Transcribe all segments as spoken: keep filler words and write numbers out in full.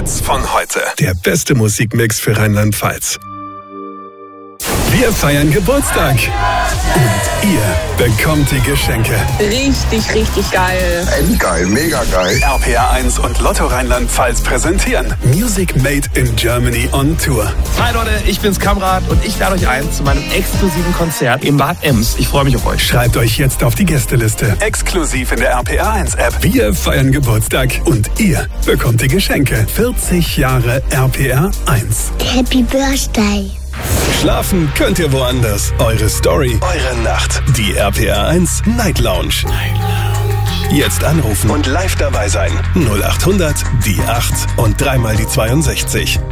Hits von heute. Der beste Musikmix für Rheinland-Pfalz. Wir feiern Geburtstag. Und ihr bekommt die Geschenke. Richtig, richtig geil. Endgeil, mega geil. R P R eins und Lotto Rheinland-Pfalz präsentieren Music Made in Germany on Tour. Hi Leute, ich bin's Kamrat und ich lade euch ein zu meinem exklusiven Konzert in Bad Ems. Ich freue mich auf euch. Schreibt euch jetzt auf die Gästeliste. Exklusiv in der R P R eins App. Wir feiern Geburtstag und ihr bekommt die Geschenke. vierzig Jahre R P R eins. Happy Birthday. Schlafen könnt ihr woanders. Eure Story, eure Nacht. Die R P R eins Night Lounge. Night Lounge. Jetzt anrufen und live dabei sein. null acht hundert, die acht und dreimal die zweiundsechzig.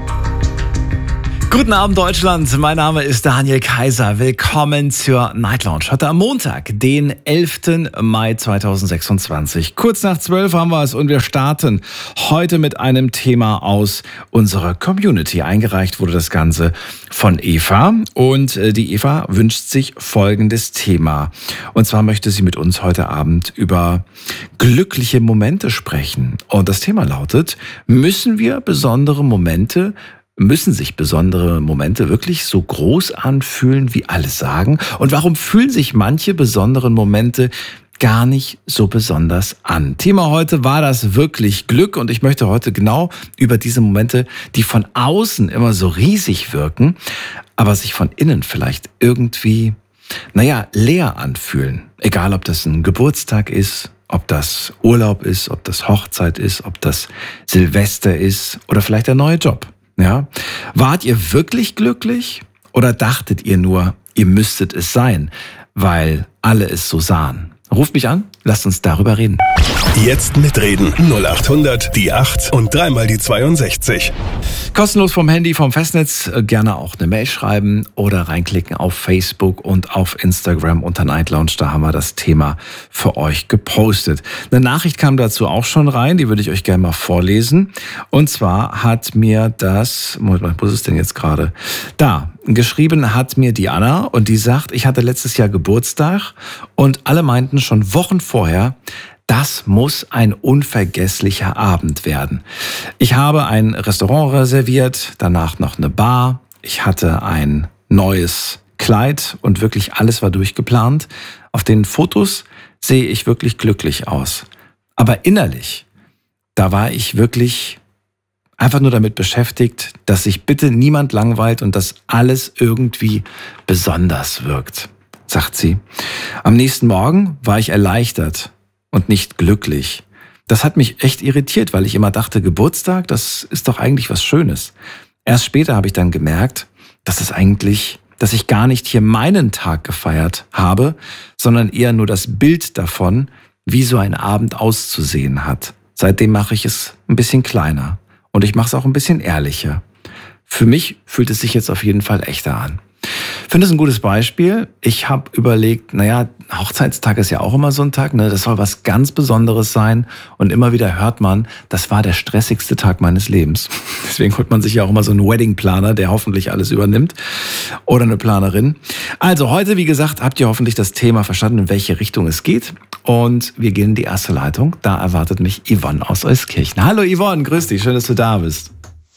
Guten Abend Deutschland, mein Name ist Daniel Kaiser. Willkommen zur Night Lounge. Heute am Montag, den elften Mai zweitausendsechsundzwanzig. Kurz nach zwölf haben wir es und wir starten heute mit einem Thema aus unserer Community. Eingereicht wurde das Ganze von Eva und die Eva wünscht sich folgendes Thema. Und zwar möchte sie mit uns heute Abend über glückliche Momente sprechen. Und das Thema lautet, müssen wir besondere Momente Müssen sich besondere Momente wirklich so groß anfühlen, wie alle sagen? Und warum fühlen sich manche besonderen Momente gar nicht so besonders an? Thema heute war das wirklich Glück und ich möchte heute genau über diese Momente, die von außen immer so riesig wirken, aber sich von innen vielleicht irgendwie, naja, leer anfühlen. Egal, ob das ein Geburtstag ist, ob das Urlaub ist, ob das Hochzeit ist, ob das Silvester ist oder vielleicht der neue Job. Ja, wart ihr wirklich glücklich oder dachtet ihr nur, ihr müsstet es sein, weil alle es so sahen? Ruft mich an, lasst uns darüber reden. Jetzt mitreden. null acht hundert, die acht und dreimal die zweiundsechzig. Kostenlos vom Handy, vom Festnetz. Gerne auch eine Mail schreiben oder reinklicken auf Facebook und auf Instagram unter Night Lounge. Da haben wir das Thema für euch gepostet. Eine Nachricht kam dazu auch schon rein, die würde ich euch gerne mal vorlesen. Und zwar hat mir das, Moment, wo ist es denn jetzt gerade? Da, geschrieben hat mir die Anna und die sagt, ich hatte letztes Jahr Geburtstag und alle meinten schon Wochen vorher, das muss ein unvergesslicher Abend werden. Ich habe ein Restaurant reserviert, danach noch eine Bar. Ich hatte ein neues Kleid und wirklich alles war durchgeplant. Auf den Fotos sehe ich wirklich glücklich aus. Aber innerlich, da war ich wirklich einfach nur damit beschäftigt, dass sich bitte niemand langweilt und dass alles irgendwie besonders wirkt, sagt sie. Am nächsten Morgen war ich erleichtert und nicht glücklich. Das hat mich echt irritiert, weil ich immer dachte, Geburtstag, das ist doch eigentlich was Schönes. Erst später habe ich dann gemerkt, dass es eigentlich, dass ich gar nicht hier meinen Tag gefeiert habe, sondern eher nur das Bild davon, wie so ein Abend auszusehen hat. Seitdem mache ich es ein bisschen kleiner. Und ich mache es auch ein bisschen ehrlicher. Für mich fühlt es sich jetzt auf jeden Fall echter an. Ich finde es ein gutes Beispiel. Ich habe überlegt, naja, Hochzeitstag ist ja auch immer so ein Tag, ne? Das soll was ganz Besonderes sein. Und immer wieder hört man, das war der stressigste Tag meines Lebens. Deswegen holt man sich ja auch immer so einen Wedding-Planer, der hoffentlich alles übernimmt. Oder eine Planerin. Also heute, wie gesagt, habt ihr hoffentlich das Thema verstanden, in welche Richtung es geht. Und wir gehen in die erste Leitung. Da erwartet mich Yvonne aus Euskirchen. Hallo Yvonne, grüß dich, schön, dass du da bist.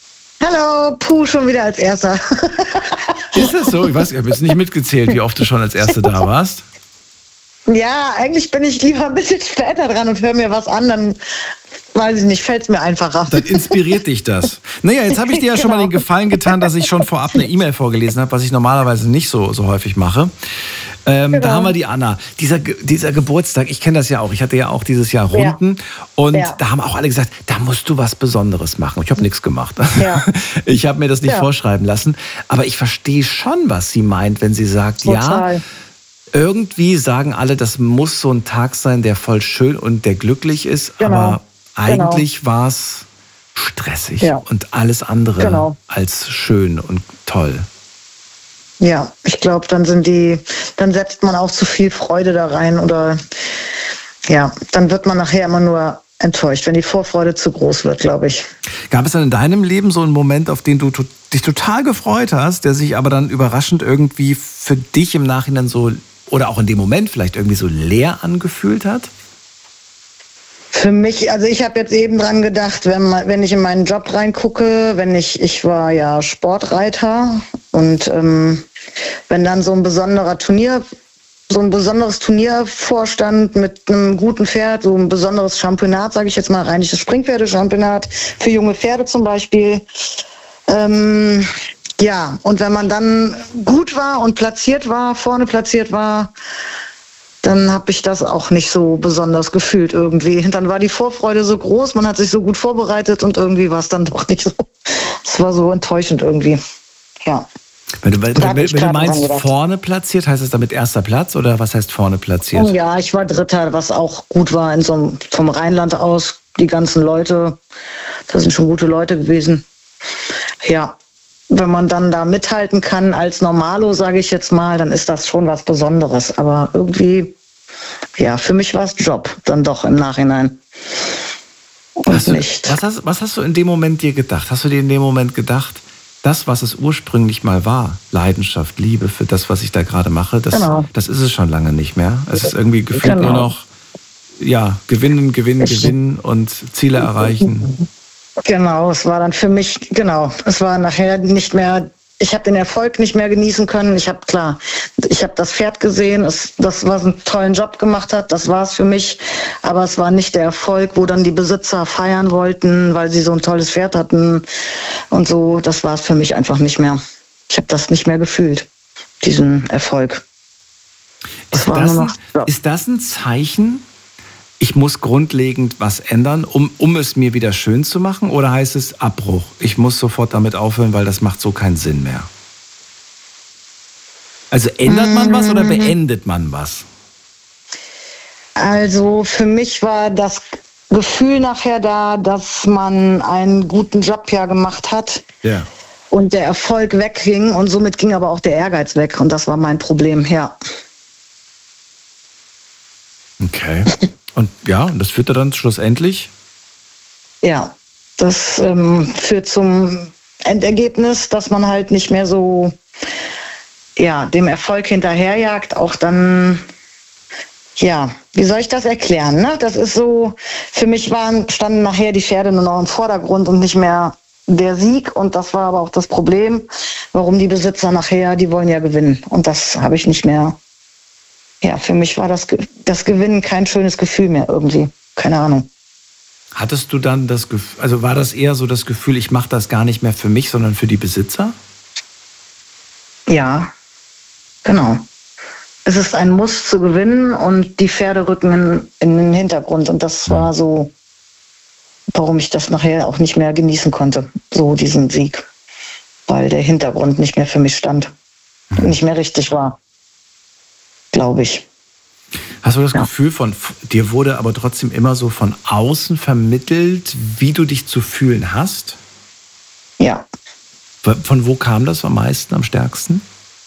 Hallo, puh, schon wieder als Erster. Ist das so? Ich weiß, ich habe jetzt nicht mitgezählt, wie oft du schon als Erste da warst. Ja, eigentlich bin ich lieber ein bisschen später dran und höre mir was an, dann, weiß ich nicht, fällt es mir einfacher. Dann inspiriert dich das. Naja, jetzt habe ich dir ja schon Genau. mal den Gefallen getan, dass ich schon vorab eine E-Mail vorgelesen habe, was ich normalerweise nicht so, so häufig mache. Ähm, Genau. Da haben wir die Anna. Dieser, Ge- dieser Geburtstag, ich kenne das ja auch. Ich hatte ja auch dieses Jahr Runden. Ja. Und Ja. da haben auch alle gesagt, da musst du was Besonderes machen. Ich habe nichts gemacht. Ja. Ich habe mir das nicht Ja. vorschreiben lassen. Aber ich verstehe schon, was sie meint, wenn sie sagt, ja, Total. irgendwie sagen alle, das muss so ein Tag sein, der voll schön und der glücklich ist. Genau. Aber eigentlich war es stressig Ja. und alles andere Genau. als schön und toll. Ja, ich glaube, dann sind die, dann setzt man auch zu viel Freude da rein oder ja, dann wird man nachher immer nur enttäuscht, wenn die Vorfreude zu groß wird, glaube ich. Gab es dann in deinem Leben so einen Moment, auf den du to- dich total gefreut hast, der sich aber dann überraschend irgendwie für dich im Nachhinein so, oder auch in dem Moment vielleicht irgendwie so leer angefühlt hat? Für mich, also ich habe jetzt eben dran gedacht, wenn, man, wenn ich in meinen Job reingucke, wenn ich, ich war ja Sportreiter und ähm, wenn dann so ein besonderer Turnier, so ein besonderes Turnier vorstand mit einem guten Pferd, so ein besonderes Championat, sage ich jetzt mal, rheinisches Springpferdechampionat für junge Pferde zum Beispiel. Ähm, ja, und wenn man dann gut war und platziert war, vorne platziert war, dann habe ich das auch nicht so besonders gefühlt irgendwie. Dann war die Vorfreude so groß, man hat sich so gut vorbereitet und irgendwie war es dann doch nicht so. Es war so enttäuschend irgendwie. Ja. Wenn du, wenn, wenn, wenn du meinst vorne platziert, heißt es damit erster Platz oder was heißt vorne platziert? Oh ja, ich war Dritter, was auch gut war in so einem, vom Rheinland aus. Die ganzen Leute, das sind schon gute Leute gewesen. Ja. Wenn man dann da mithalten kann als Normalo, sage ich jetzt mal, dann ist das schon was Besonderes. Aber irgendwie, ja, für mich war es Job, dann doch im Nachhinein. Und hast du, nicht. Was hast, was hast du in dem Moment dir gedacht? Hast du dir in dem Moment gedacht, das, was es ursprünglich mal war, Leidenschaft, Liebe für das, was ich da gerade mache, das, genau. das ist es schon lange nicht mehr. Es ist irgendwie gefühlt genau. nur noch, ja, gewinnen, gewinnen, ich, gewinnen und Ziele erreichen. Genau, es war dann für mich, genau, es war nachher nicht mehr, ich habe den Erfolg nicht mehr genießen können. Ich habe, klar, ich habe das Pferd gesehen, es, das, was einen tollen Job gemacht hat, das war es für mich. Aber es war nicht der Erfolg, wo dann die Besitzer feiern wollten, weil sie so ein tolles Pferd hatten und so. Das war es für mich einfach nicht mehr. Ich habe das nicht mehr gefühlt, diesen Erfolg. Ist das, ein, ist das ein Zeichen, ich muss grundlegend was ändern, um, um es mir wieder schön zu machen? Oder heißt es Abbruch? Ich muss sofort damit aufhören, weil das macht so keinen Sinn mehr. Also ändert man was oder beendet man was? Also für mich war das Gefühl nachher da, dass man einen guten Job ja gemacht hat. Ja. Und der Erfolg wegging und somit ging aber auch der Ehrgeiz weg. Und das war mein Problem, ja. Okay. Und ja, und das führte dann schlussendlich? Ja, das ähm, führt zum Endergebnis, dass man halt nicht mehr so ja, dem Erfolg hinterherjagt. Auch dann, ja, wie soll ich das erklären? Ne? Das ist so, für mich waren, standen nachher die Pferde nur noch im Vordergrund und nicht mehr der Sieg. Und das war aber auch das Problem, warum die Besitzer nachher, die wollen ja gewinnen. Und das habe ich nicht mehr. Ja, für mich war das, das Gewinnen kein schönes Gefühl mehr irgendwie. Keine Ahnung. Hattest du dann das Gefühl, also war das eher so das Gefühl, ich mache das gar nicht mehr für mich, sondern für die Besitzer? Ja, genau. Es ist ein Muss zu gewinnen und die Pferde rücken in, in den Hintergrund. Und das war so, warum ich das nachher auch nicht mehr genießen konnte, so diesen Sieg. Weil der Hintergrund nicht mehr für mich stand. Mhm. Nicht mehr richtig war. Glaube ich. Hast du das ja. Gefühl, von dir wurde aber trotzdem immer so von außen vermittelt, wie du dich zu fühlen hast? Ja. Von wo kam das am meisten, am stärksten?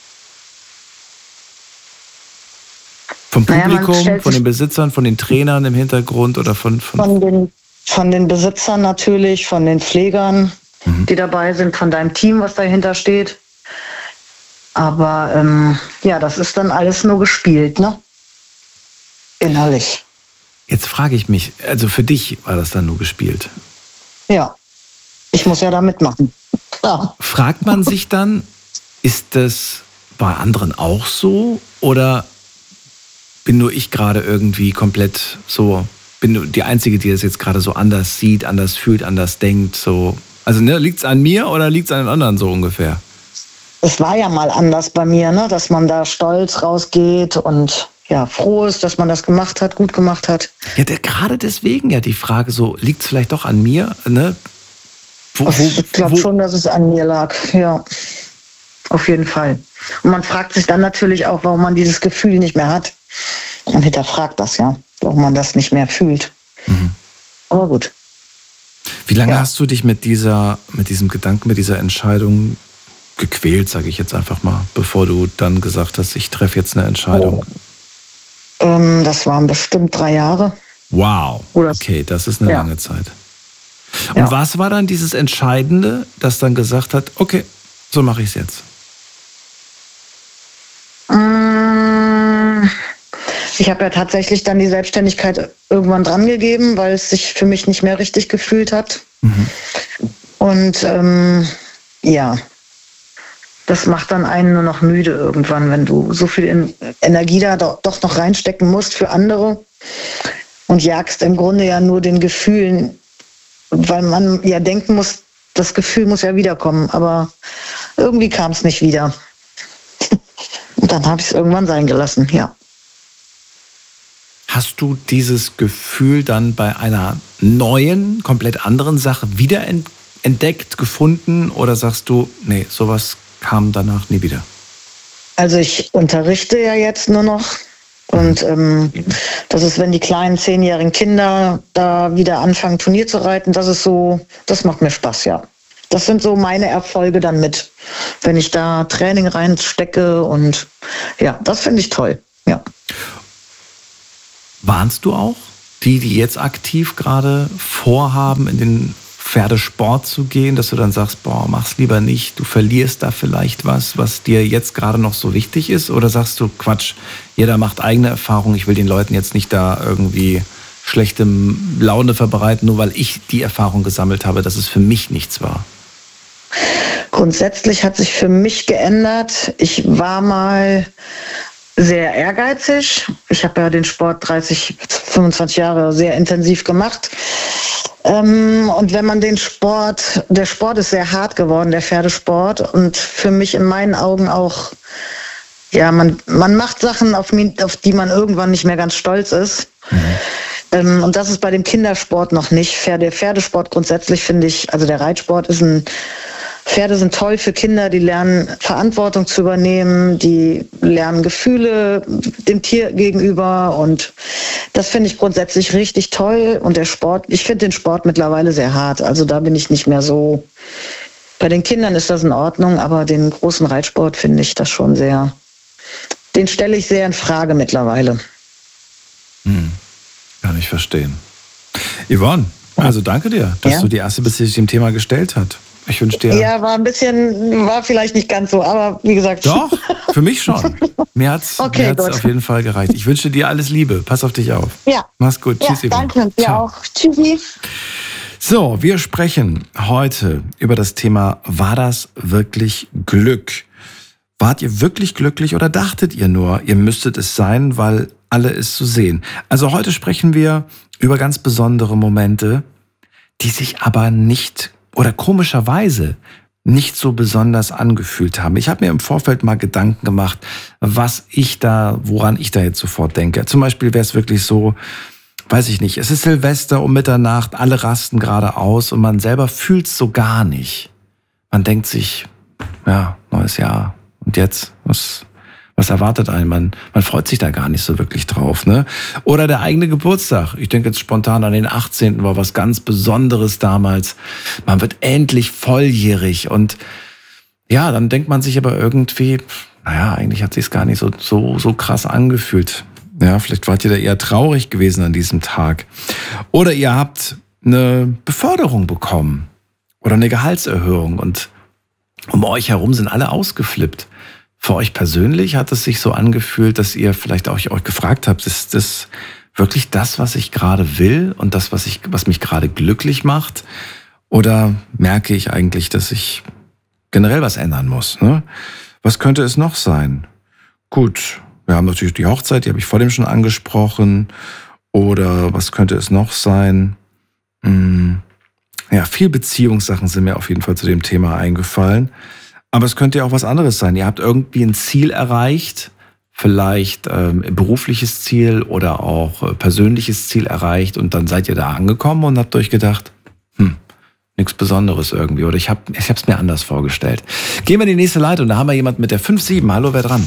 Vom Publikum, naja, von den Besitzern, von den Trainern im Hintergrund oder von... Von, von, den, von den Besitzern natürlich, von den Pflegern, mhm. die dabei sind, von deinem Team, was dahinter steht. Aber ähm, ja, das ist dann alles nur gespielt, ne? Innerlich. Jetzt frage ich mich, also für dich war das dann nur gespielt? Ja, ich muss ja da mitmachen. Ja. Fragt man sich dann, ist das bei anderen auch so? Oder bin nur ich gerade irgendwie komplett so, bin nur die Einzige, die das jetzt gerade so anders sieht, anders fühlt, anders denkt? So. Also ne, liegt es an mir oder liegt es an den anderen so ungefähr? Es war ja mal anders bei mir, ne? Dass man da stolz rausgeht und ja, froh ist, dass man das gemacht hat, gut gemacht hat. Ja, der, gerade deswegen ja die Frage so, liegt es vielleicht doch an mir? Ne? Wo, wo, ich glaube schon, dass es an mir lag, ja. Auf jeden Fall. Und man fragt sich dann natürlich auch, warum man dieses Gefühl nicht mehr hat. Man hinterfragt das, ja, warum man das nicht mehr fühlt. Mhm. Aber gut. Wie lange ja. hast du dich mit dieser, mit diesem Gedanken, mit dieser Entscheidung gequält, sage ich jetzt einfach mal, bevor du dann gesagt hast, ich treffe jetzt eine Entscheidung? Oh. Ähm, das waren bestimmt drei Jahre. Wow, okay, das ist eine ja. lange Zeit. Und ja. was war dann dieses Entscheidende, das dann gesagt hat, okay, so mache ich es jetzt? ich habe ja tatsächlich dann die Selbstständigkeit irgendwann dran gegeben, weil es sich für mich nicht mehr richtig gefühlt hat. Mhm. Und ähm, ja, das macht dann einen nur noch müde irgendwann, wenn du so viel Energie da doch noch reinstecken musst für andere und jagst im Grunde ja nur den Gefühlen, weil man ja denken muss, das Gefühl muss ja wiederkommen, aber irgendwie kam es nicht wieder. Und dann habe ich es irgendwann sein gelassen, ja. Hast du dieses Gefühl dann bei einer neuen, komplett anderen Sache wiederentdeckt, gefunden oder sagst du, nee, sowas kam danach nie wieder? Also ich unterrichte ja jetzt nur noch und ähm, das ist, wenn die kleinen zehnjährigen Kinder da wieder anfangen, Turnier zu reiten, das ist so, das macht mir Spaß, ja. Das sind so meine Erfolge dann mit, wenn ich da Training reinstecke und ja, das finde ich toll, ja. Warnst du auch die, die jetzt aktiv gerade vorhaben, in den Pferdesport zu gehen, dass du dann sagst, boah, mach's lieber nicht, du verlierst da vielleicht was, was dir jetzt gerade noch so wichtig ist? Oder sagst du, Quatsch, jeder macht eigene Erfahrungen, ich will den Leuten jetzt nicht da irgendwie schlechte Laune verbreiten, nur weil ich die Erfahrung gesammelt habe, dass es für mich nichts war? Grundsätzlich hat sich für mich geändert. Ich war mal sehr ehrgeizig. Ich habe ja den Sport dreißig, fünfundzwanzig Jahre sehr intensiv gemacht. Ähm, und wenn man den Sport, der Sport ist sehr hart geworden, der Pferdesport. Und für mich in meinen Augen auch, ja, man, man macht Sachen, auf, auf die man irgendwann nicht mehr ganz stolz ist. Mhm. Ähm, und das ist bei dem Kindersport noch nicht. Der Pferdesport grundsätzlich finde ich, also der Reitsport ist ein, Pferde sind toll für Kinder, die lernen Verantwortung zu übernehmen, die lernen Gefühle dem Tier gegenüber und das finde ich grundsätzlich richtig toll und der Sport, ich finde den Sport mittlerweile sehr hart, also da bin ich nicht mehr so, bei den Kindern ist das in Ordnung, aber den großen Reitsport finde ich das schon sehr, den stelle ich sehr in Frage mittlerweile. Hm, kann ich verstehen. Yvonne, also danke dir, dass ja? du die erste bist, die sich dem Thema gestellt hat. Ich wünsche dir... Ja, war ein bisschen, war vielleicht nicht ganz so, aber wie gesagt... Doch, für mich schon. Mir hat es okay, auf jeden Fall gereicht. Ich wünsche dir alles Liebe. Pass auf dich auf. Ja. Mach's gut. Ja, Tschüss, danke. Dir auch. Tschüssi. So, wir sprechen heute über das Thema, war das wirklich Glück? Wart ihr wirklich glücklich oder dachtet ihr nur, ihr müsstet es sein, weil alle es so sehen? Also heute sprechen wir über ganz besondere Momente, die sich aber nicht oder komischerweise nicht so besonders angefühlt haben. Ich habe mir im Vorfeld mal Gedanken gemacht, was ich da, woran ich da jetzt sofort denke. Zum Beispiel wäre es wirklich so, weiß ich nicht, es ist Silvester um Mitternacht, alle rasten gerade aus und man selber fühlt es so gar nicht. Man denkt sich, ja, neues Jahr und jetzt, was... Was erwartet einen? Man, man freut sich da gar nicht so wirklich drauf, ne? Oder der eigene Geburtstag. Ich denke jetzt spontan an den achtzehnten war was ganz Besonderes damals. Man wird endlich volljährig und ja, dann denkt man sich aber irgendwie, naja, eigentlich hat sich's gar nicht so, so, so krass angefühlt. Ja, vielleicht wart ihr da eher traurig gewesen an diesem Tag. Oder ihr habt eine Beförderung bekommen oder eine Gehaltserhöhung und um euch herum sind alle ausgeflippt. Für euch persönlich hat es sich so angefühlt, dass ihr vielleicht auch euch gefragt habt, ist das wirklich das, was ich gerade will und das, was ich, was mich gerade glücklich macht? Oder merke ich eigentlich, dass ich generell was ändern muss? Ne? Was könnte es noch sein? Gut, wir haben natürlich die Hochzeit, die habe ich vor dem schon angesprochen. Oder was könnte es noch sein? Hm, ja, viel Beziehungssachen sind mir auf jeden Fall zu dem Thema eingefallen. Aber es könnte ja auch was anderes sein. Ihr habt irgendwie ein Ziel erreicht, vielleicht ähm, ein berufliches Ziel oder auch äh, persönliches Ziel erreicht und dann seid ihr da angekommen und habt euch gedacht, hm, nichts Besonderes irgendwie oder ich habe ich hab's mir anders vorgestellt. Gehen wir in die nächste Leitung, da haben wir jemand mit der fünf sieben. Hallo, wer dran?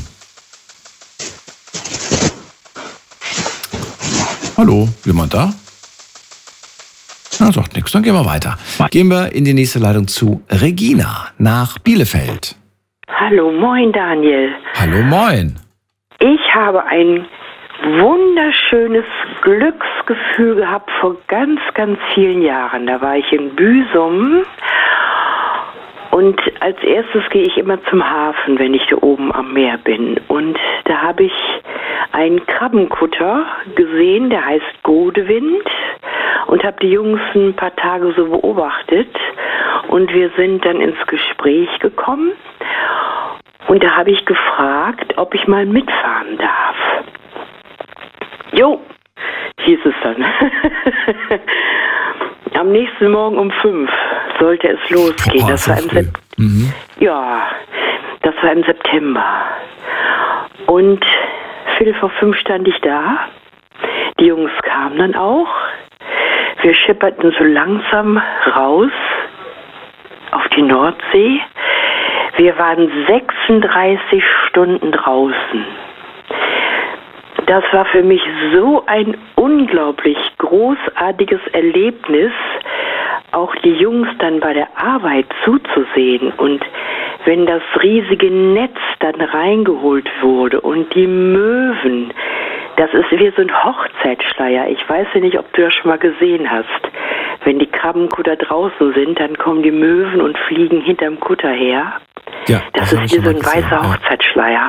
Hallo, jemand da? Na, sagt nichts, dann gehen wir weiter. Gehen wir in die nächste Leitung zu Regina nach Bielefeld. Hallo, moin Daniel. Hallo, moin. Ich habe ein wunderschönes Glücksgefühl gehabt vor ganz, ganz vielen Jahren. Da war ich in Büsum und als erstes gehe ich immer zum Hafen, wenn ich da oben am Meer bin. Und da habe ich einen Krabbenkutter gesehen, der heißt Godewind, und habe die Jungs ein paar Tage so beobachtet und wir sind dann ins Gespräch gekommen und da habe ich gefragt, ob ich mal mitfahren darf. Jo, hieß es dann. Am nächsten Morgen um fünf sollte es losgehen. Boah, das war im Sep- mhm. Ja, das war im September. Und viertel vor fünf stand ich da. Die Jungs kamen dann auch. Wir schipperten so langsam raus auf die Nordsee. Wir waren sechsunddreißig Stunden draußen. Das war für mich so ein unglaublich großartiges Erlebnis, auch die Jungs dann bei der Arbeit zuzusehen. Und wenn das riesige Netz dann reingeholt wurde und die Möwen, das ist wie so ein Hochzeitsschleier. Ich weiß ja nicht, ob du das schon mal gesehen hast. Wenn die Krabbenkutter draußen sind, dann kommen die Möwen und fliegen hinterm Kutter her. Ja, das, das ist wie so ein gesehen, weißer ja. Hochzeitsschleier.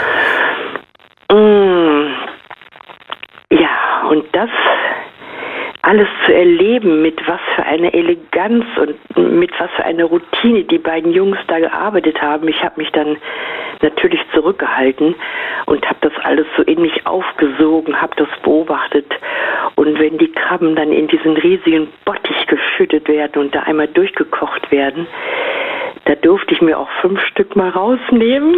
Mmh. Ja, und das alles zu erleben, mit was für einer Eleganz und mit was für einer Routine die beiden Jungs da gearbeitet haben. Ich habe mich dann natürlich zurückgehalten und habe das alles so in mich aufgesogen, habe das beobachtet. Und wenn die Krabben dann in diesen riesigen Bottich geschüttet werden und da einmal durchgekocht werden, da durfte ich mir auch fünf Stück mal rausnehmen.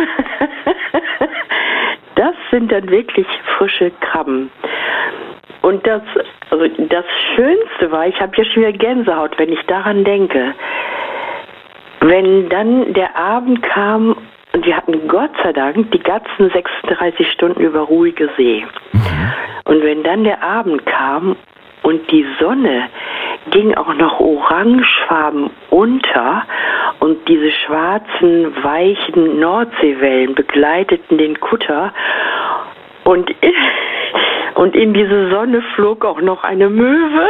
Das sind dann wirklich frische Krabben. Und das, also das Schönste war, ich habe ja schon wieder Gänsehaut, wenn ich daran denke, wenn dann der Abend kam und wir hatten Gott sei Dank die ganzen sechsunddreißig Stunden über ruhige See. Mhm. Und wenn dann der Abend kam und die Sonne ging auch noch orangefarben unter und diese schwarzen, weichen Nordseewellen begleiteten den Kutter und in, und in diese Sonne flog auch noch eine Möwe.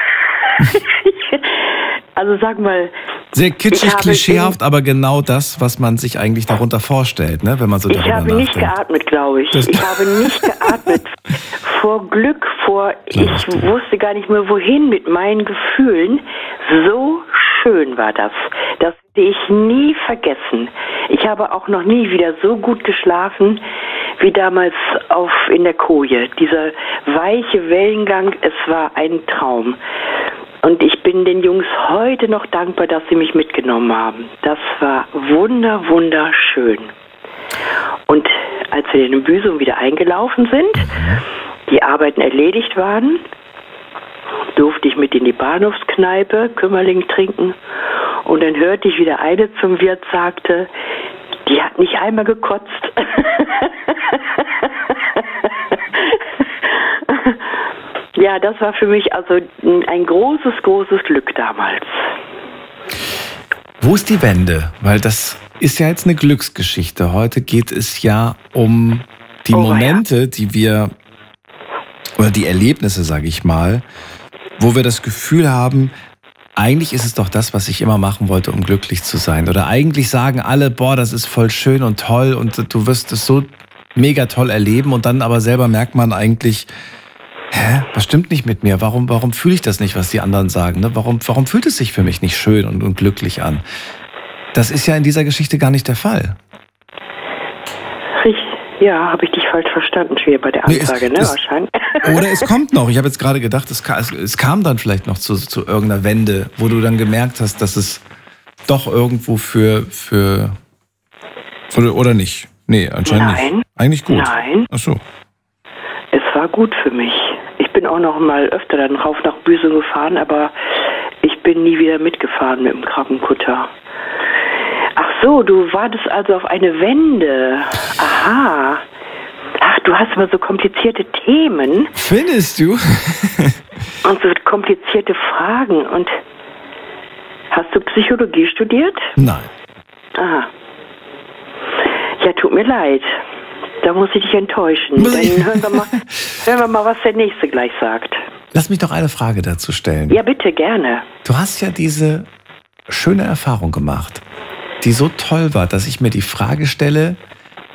Also sag mal... Sehr kitschig, klischeehaft, aber genau das, was man sich eigentlich darunter vorstellt, ne? Wenn man so darüber nachdenkt. Ich habe nicht geatmet, glaube ich. Das ich habe nicht geatmet. Vor Glück, vor... Ich wusste gar nicht mehr, wohin mit meinen Gefühlen. So schön war das. Das werde ich nie vergessen. Ich habe auch noch nie wieder so gut geschlafen wie damals auf in der Koje. Dieser weiche Wellengang, es war ein Traum. Und ich bin den Jungs heute noch dankbar, dass sie mich mitgenommen haben. Das war wunder, wunderschön. Und als wir in den Büsum wieder eingelaufen sind, die Arbeiten erledigt waren, durfte ich mit in die Bahnhofskneipe Kümmerling trinken. Und dann hörte ich, wie der eine zum Wirt sagte, die hat nicht einmal gekotzt. Ja, das war für mich also ein großes, großes Glück damals. Wo ist die Wende? Weil das ist ja jetzt eine Glücksgeschichte. Heute geht es ja um die oh, Momente, ja. die wir, oder die Erlebnisse, sage ich mal, wo wir das Gefühl haben, eigentlich ist es doch das, was ich immer machen wollte, um glücklich zu sein. Oder eigentlich sagen alle, boah, das ist voll schön und toll und du wirst es so mega toll erleben und dann aber selber merkt man eigentlich, hä, was stimmt nicht mit mir? Warum, warum fühle ich das nicht, was die anderen sagen? Ne? Warum, warum fühlt es sich für mich nicht schön und, und glücklich an? Das ist ja in dieser Geschichte gar nicht der Fall. Ja, habe ich dich falsch verstanden, schwer bei der Ansage, nee, es, ne, es, wahrscheinlich. Oder es kommt noch. Ich habe jetzt gerade gedacht, es kam, es, es kam dann vielleicht noch zu, zu irgendeiner Wende, wo du dann gemerkt hast, dass es doch irgendwo für, für oder, oder nicht? Nee, anscheinend Nein. nicht. Eigentlich gut. Nein. Ach so. Es war gut für mich. Ich bin auch noch mal öfter dann rauf nach Büsum gefahren, aber ich bin nie wieder mitgefahren mit dem Krabbenkutter. Ach so, du wartest also auf eine Wende. Aha. Ach, du hast immer so komplizierte Themen. Findest du? Und so komplizierte Fragen. Und hast du Psychologie studiert? Nein. Aha. Ja, tut mir leid. Da muss ich dich enttäuschen. Dann hören wir mal, hören wir mal, was der Nächste gleich sagt. Lass mich doch eine Frage dazu stellen. Ja, bitte, gerne. Du hast ja diese schöne Erfahrung gemacht, die so toll war, dass ich mir die Frage stelle,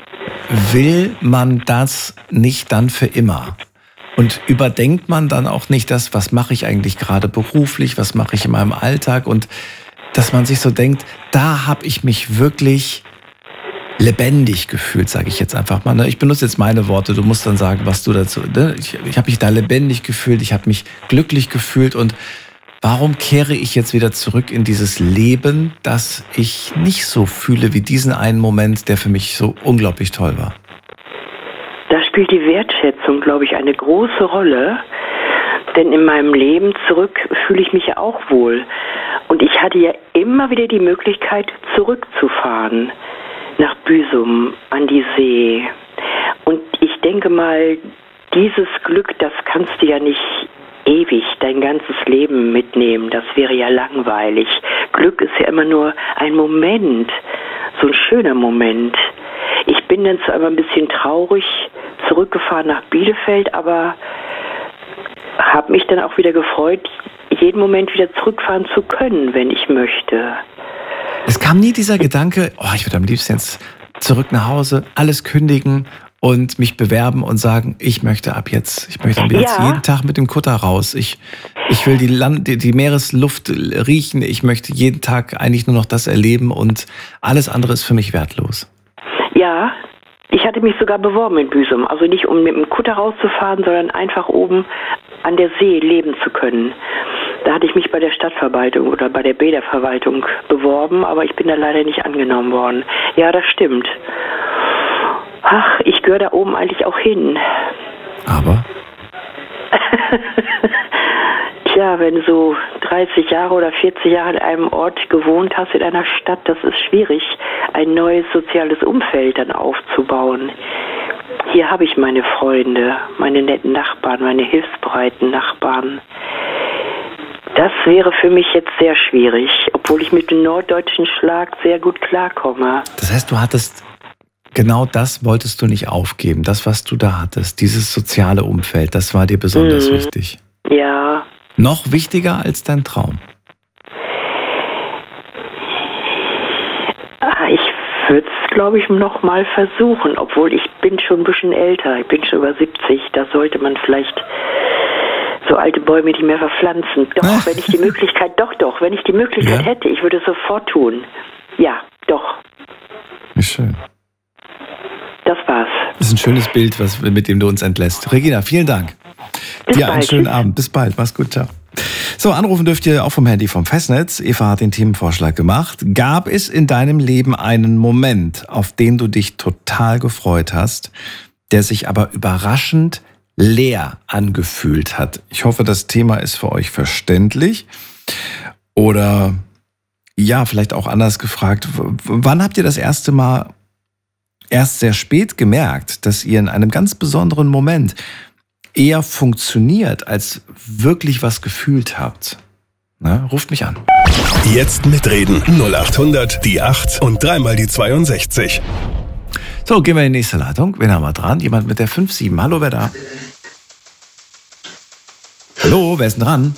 will man das nicht dann für immer? Und überdenkt man dann auch nicht das, was mache ich eigentlich gerade beruflich, was mache ich in meinem Alltag? Und dass man sich so denkt, da habe ich mich wirklich lebendig gefühlt, sage ich jetzt einfach mal. Ich benutze jetzt meine Worte, du musst dann sagen, was du dazu... Ich, ich habe mich da lebendig gefühlt, ich habe mich glücklich gefühlt. Und warum kehre ich jetzt wieder zurück in dieses Leben, das ich nicht so fühle wie diesen einen Moment, der für mich so unglaublich toll war? Da spielt die Wertschätzung, glaube ich, eine große Rolle. Denn in meinem Leben zurück fühle ich mich ja auch wohl. Und ich hatte ja immer wieder die Möglichkeit, zurückzufahren nach Büsum, an die See. Und ich denke mal, dieses Glück, das kannst du ja nicht ewig dein ganzes Leben mitnehmen. Das wäre ja langweilig. Glück ist ja immer nur ein Moment, so ein schöner Moment. Ich bin dann zwar immer ein bisschen traurig zurückgefahren nach Bielefeld, aber habe mich dann auch wieder gefreut, jeden Moment wieder zurückfahren zu können, wenn ich möchte. Es kam nie dieser Gedanke, oh, ich würde am liebsten jetzt zurück nach Hause, alles kündigen und mich bewerben und sagen, ich möchte ab jetzt, ich möchte ab jetzt Ja. jeden Tag mit dem Kutter raus. Ich, ich will die, Land, die, die Meeresluft riechen, ich möchte jeden Tag eigentlich nur noch das erleben und alles andere ist für mich wertlos. Ja, ich hatte mich sogar beworben in Büsum. Also nicht, um mit dem Kutter rauszufahren, sondern einfach oben an der See leben zu können. Da hatte ich mich bei der Stadtverwaltung oder bei der Bäderverwaltung beworben, aber ich bin da leider nicht angenommen worden. Ja, das stimmt. Ach, ich gehöre da oben eigentlich auch hin. Aber? Tja, wenn du so dreißig Jahre oder vierzig Jahre in einem Ort gewohnt hast, in einer Stadt, das ist schwierig, ein neues soziales Umfeld dann aufzubauen. Hier habe ich meine Freunde, meine netten Nachbarn, meine hilfsbereiten Nachbarn. Das wäre für mich jetzt sehr schwierig, obwohl ich mit dem norddeutschen Schlag sehr gut klarkomme. Das heißt, du hattest, genau das wolltest du nicht aufgeben, das, was du da hattest, dieses soziale Umfeld, das war dir besonders Mhm. wichtig. Ja, Noch wichtiger als dein Traum. ah, ich würde es, glaube ich, noch mal versuchen, obwohl ich bin schon ein bisschen älter, ich bin schon über siebzig, da sollte man vielleicht so alte Bäume nicht mehr verpflanzen. Doch, wenn ich die Möglichkeit, doch, doch, wenn ich die Möglichkeit Ja. hätte, ich würde es sofort tun. Ja, doch, Wie schön. das war's. Das ist ein schönes Bild, was, mit dem du uns entlässt. Regina, vielen Dank. Bis Dir einen bald. schönen Tschüss. Abend. Bis bald. Mach's gut. Ciao. So, anrufen dürft ihr auch vom Handy vom Festnetz. Eva hat den Themenvorschlag gemacht. Gab es in deinem Leben einen Moment, auf den du dich total gefreut hast, der sich aber überraschend leer angefühlt hat? Ich hoffe, das Thema ist für euch verständlich. Oder ja, vielleicht auch anders gefragt. W- Wann habt ihr das erste Mal erst sehr spät gemerkt, dass ihr in einem ganz besonderen Moment eher funktioniert, als wirklich was gefühlt habt? Na, ruft mich an. Jetzt mitreden. null acht hundert, die acht und dreimal die zweiundsechzig. So, gehen wir in die nächste Leitung. Wen haben wir dran? Jemand mit der fünf sieben. Hallo, wer da? Hallo, wer ist denn dran?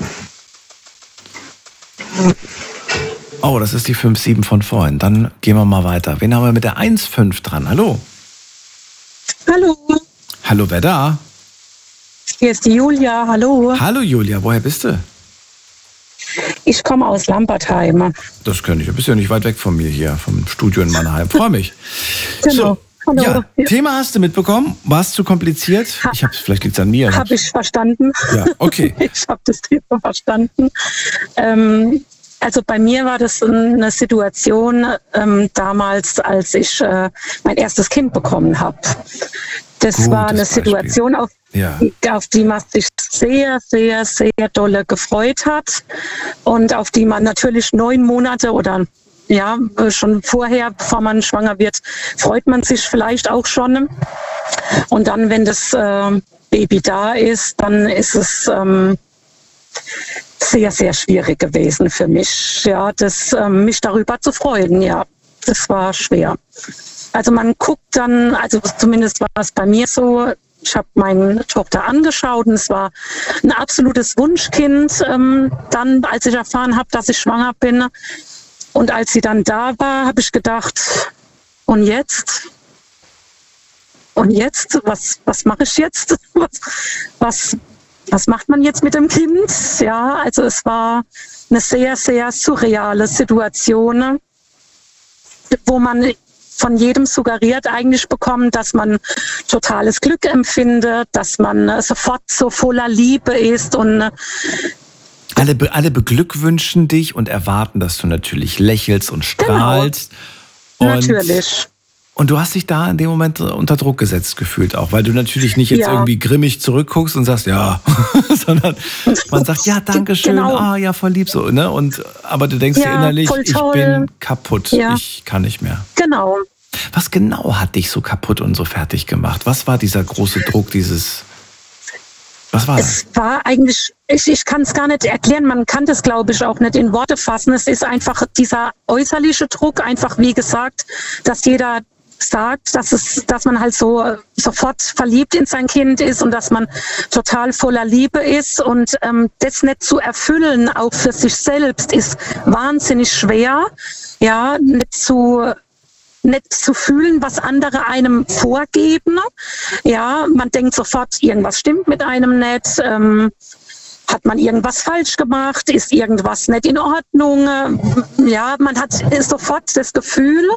Oh, das ist die fünf sieben von vorhin. Dann gehen wir mal weiter. Wen haben wir mit der eins fünf dran? Hallo. Hallo, Hallo, wer da? hier ist die Julia. Hallo. Hallo, Julia. Woher bist du? Ich komme aus Lampertheim. Das könnte ich. Du bist ja nicht weit weg von mir hier, vom Studio in Mannheim. Freue mich. Genau. So, Hallo. ja, Ja. Thema hast du mitbekommen? War es zu kompliziert? Ich hab's, vielleicht liegt es an mir. Habe ich verstanden. Ja, okay. Ich habe das Thema verstanden. Ähm, also bei mir war das eine Situation ähm, damals, als ich äh, mein erstes Kind bekommen habe. Das Gutes war eine Beispiel. Situation, auf, Ja. auf die man sich sehr, sehr, sehr dolle gefreut hat und auf die man natürlich neun Monate oder ja, schon vorher, bevor man schwanger wird, freut man sich vielleicht auch schon. Und dann, wenn das äh, Baby da ist, dann ist es ähm, sehr, sehr schwierig gewesen für mich, ja, das, ähm, mich darüber zu freuen. Ja, das war schwer. Also man guckt dann, also zumindest war es bei mir so, ich habe meine Tochter angeschaut und es war ein absolutes Wunschkind. Ähm, dann, als ich erfahren habe, dass ich schwanger bin und als sie dann da war, habe ich gedacht, und jetzt? und jetzt? Was, was mache ich jetzt? Was, was, was macht man jetzt mit dem Kind? Ja, also es war eine sehr, sehr surreale Situation, wo man von jedem suggeriert eigentlich bekommen, dass man totales Glück empfindet, dass man sofort so voller Liebe ist und alle, be- alle beglückwünschen dich und erwarten, dass du natürlich lächelst und strahlst. Genau. Und natürlich. Und du hast dich da in dem Moment unter Druck gesetzt gefühlt auch, weil du natürlich nicht jetzt ja. irgendwie grimmig zurückguckst und sagst, ja, sondern man sagt, ja, danke schön, genau. ah, ja, voll lieb so, ne? Und, aber du denkst ja, dir innerlich, ich bin kaputt, ja. ich kann nicht mehr. Genau. Was genau hat dich so kaputt und so fertig gemacht? Was war dieser große Druck, dieses, was war das? Es war eigentlich, ich, ich kann es gar nicht erklären, man kann das, glaube ich, auch nicht in Worte fassen. Es ist einfach dieser äußerliche Druck, einfach wie gesagt, dass jeder sagt, dass es, dass man halt so sofort verliebt in sein Kind ist und dass man total voller Liebe ist und ähm, das nicht zu erfüllen, auch für sich selbst, ist wahnsinnig schwer. Ja, nicht zu nicht zu fühlen, was andere einem vorgeben. Ja, man denkt sofort, irgendwas stimmt mit einem nicht. Ähm, hat man irgendwas falsch gemacht? Ist irgendwas nicht in Ordnung? Ja, man hat sofort das Gefühl,